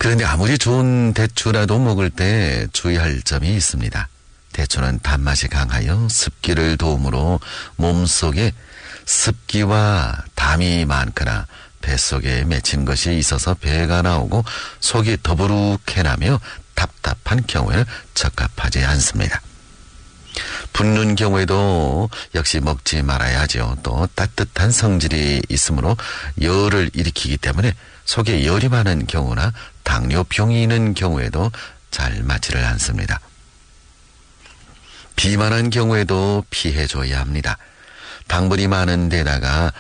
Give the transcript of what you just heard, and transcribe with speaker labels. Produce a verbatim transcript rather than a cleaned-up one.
Speaker 1: 그런데 아무리 좋은 대추라도 먹을 때 주의할 점이 있습니다. 대추는 단맛이 강하여 습기를 도우므로 몸속에 습기와 담이 많거나 뱃속에 맺힌 것이 있어서 배가 나오고 속이 더부룩해나며 답답한 경우에는 적합하지 않습니다. 붓는 경우에도 역시 먹지 말아야 하죠. 또 따뜻한 성질이 있으므로 열을 일으키기 때문에 속에 열이 많은 경우나 당뇨병이 있는 경우에도 잘 맞지를 않습니다. 비만한 경우에도 피해줘야 합니다. 당분이 많은 데다가